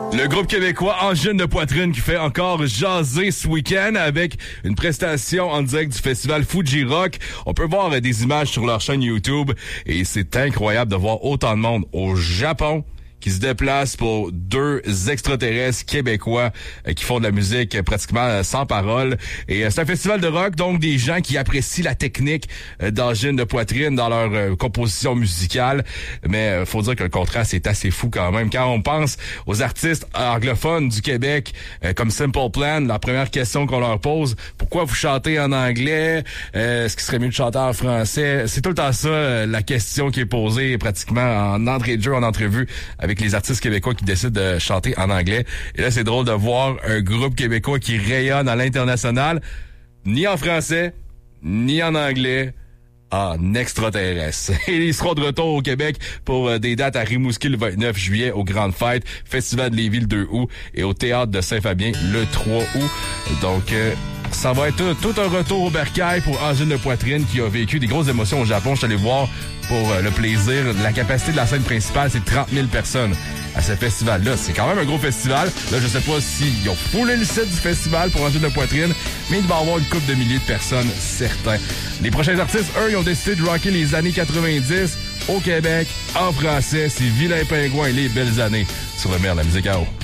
Le groupe québécois Angine de Poitrine qui fait encore jaser ce week-end avec une prestation en direct du festival Fuji Rock. On peut voir des images sur leur chaîne YouTube et c'est incroyable de voir autant de monde au Japon qui se déplacent pour deux extraterrestres québécois qui font de la musique pratiquement sans parole. Et c'est un festival de rock, donc des gens qui apprécient la technique d'Angine de Poitrine dans leur composition musicale. Mais faut dire que le contraste est assez fou quand même. Quand on pense aux artistes anglophones du Québec, comme Simple Plan, la première question qu'on leur pose, pourquoi vous chantez en anglais? Est-ce qu'il serait mieux de chanter en français? C'est tout le temps ça, la question qui est posée pratiquement en entrée de jeu, en entrevue, avec les artistes québécois qui décident de chanter en anglais. Et là, c'est drôle de voir un groupe québécois qui rayonne à l'international, ni en français, ni en anglais, en extraterrestre. Et ils seront de retour au Québec pour des dates à Rimouski le 29 juillet, aux Grandes Fêtes, Festival de Lévis le 2 août et au Théâtre de Saint-Fabien le 3 août. Donc, ça va être tout un retour au bercail pour Angine de Poitrine qui a vécu des grosses émotions au Japon. Je suis allé voir pour le plaisir. La capacité de la scène principale, c'est 30 000 personnes à ce festival-là. C'est quand même un gros festival. Là, je sais pas s'ils ont foulé le site du festival pour Angine de Poitrine, mais il va y avoir une couple de milliers de personnes, certains. Les prochains artistes, eux, ils ont décidé de rocker les années 90 au Québec, en français. C'est Vilain Pingouin, les belles années sur le maire de la musique à eau.